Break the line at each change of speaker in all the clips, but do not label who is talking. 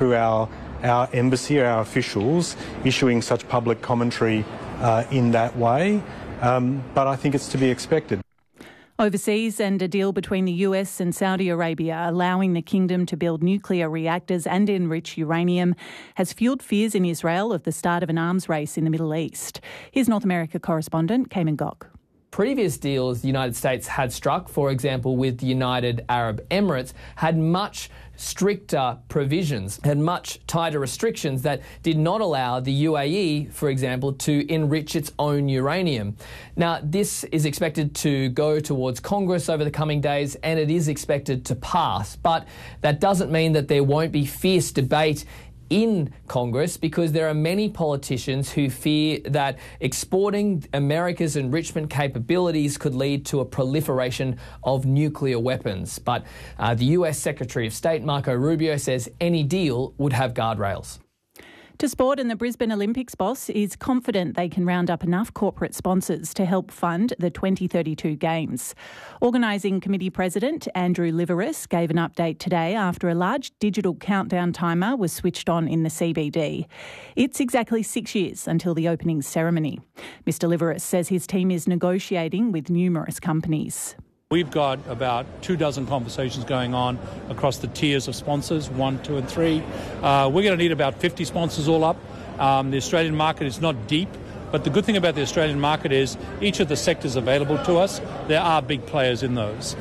through our embassy, our officials, issuing such public commentary in that way. But I think it's to be expected.
Overseas, and a deal between the US and Saudi Arabia allowing the kingdom to build nuclear reactors and enrich uranium has fuelled fears in Israel of the start of an arms race in the Middle East. Here's North America correspondent Cayman Gok.
Previous deals the United States had struck, for example with the United Arab Emirates, had much stricter provisions, had much tighter restrictions that did not allow the UAE, for example, to enrich its own uranium. Now, this is expected to go towards Congress over the coming days, and it is expected to pass. But that doesn't mean that there won't be fierce debate in Congress, because there are many politicians who fear that exporting America's enrichment capabilities could lead to a proliferation of nuclear weapons. But the US Secretary of State, Marco Rubio, says any deal would have guardrails.
To sport, and the Brisbane Olympics boss is confident they can round up enough corporate sponsors to help fund the 2032 Games. Organising Committee President Andrew Liveris gave an update today after a large digital countdown timer was switched on in the CBD. It's exactly 6 years until the opening ceremony. Mr Liveris says his team is negotiating with numerous companies.
We've got about 24 conversations going on across the tiers of sponsors, 1, 2 and 3. We're going to need about 50 sponsors all up. The Australian market is not deep, but the good thing about the Australian market is each of the sectors available to us, there are big players in those.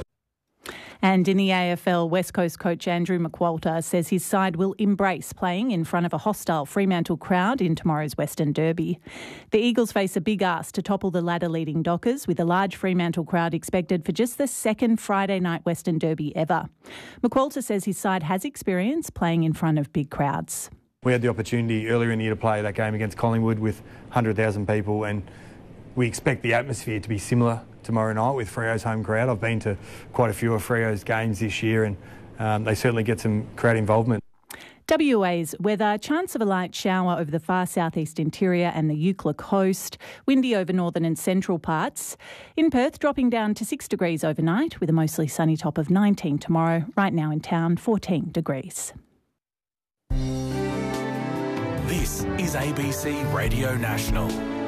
And in the AFL, West Coast coach Andrew McQualter says his side will embrace playing in front of a hostile Fremantle crowd in tomorrow's Western Derby. The Eagles face a big ask to topple the ladder-leading Dockers, with a large Fremantle crowd expected for just the second Friday night Western Derby ever. McQualter says his side has experience playing in front of big crowds.
We had the opportunity earlier in the year to play that game against Collingwood with 100,000 people, and we expect the atmosphere to be similar tomorrow night with Freo's home crowd. I've been to quite a few of Freo's games this year, and they certainly get some crowd involvement.
WA's weather: chance of a light shower over the far southeast interior and the Eucla coast, windy over northern and central parts. In Perth, dropping down to 6 degrees overnight with a mostly sunny top of 19 tomorrow. Right now in town, 14 degrees.
This is ABC Radio National.